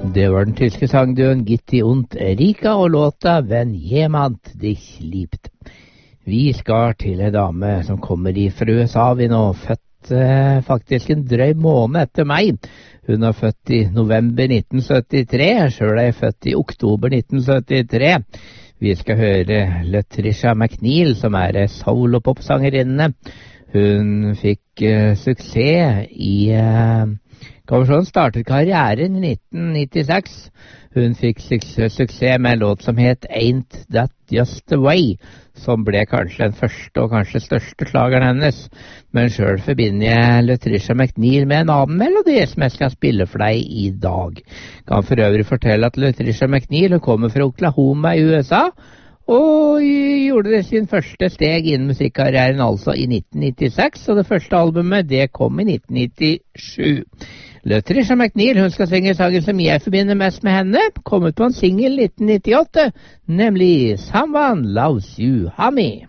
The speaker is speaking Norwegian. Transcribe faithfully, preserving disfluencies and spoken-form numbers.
Det var den tyske sangdøen Gitti und Erika og låta Wenn jemand dich liebt. Vi skal til en dame som kommer fra U S A, vi nå, født eh, faktisk en drøy måned etter meg. Hun er født i november nitten syttitre, selv er jeg født i oktober nitten syttitre. Vi skal høre Latricia McNeil, som er solopopsangerinne. Hun fikk eh, suksess i... Eh, Kan vi se, hun startet karrieren i nitten nittiseks. Hun fikk suksess, suksess med en låt som het Ain't That Just The Way, som ble kanskje den første og kanskje største slageren hennes. Men selv forbinder jeg Latricia McNeil med en annen melodi som jeg skal spille for deg i dag. Kan for øvrig fortelle at Latricia McNeil hun kommer fra Oklahoma i U S A, og gjorde det sin første steg innen musikkarrieren altså i nitten nittiseks, og det første albumet det kom i nitten nittisju. Latricia McNeil, hun skal synge sangen som jeg forbinder mest med henne, kommet på en single nitten nittiåtte, nemlig Someone Loves You, Honey.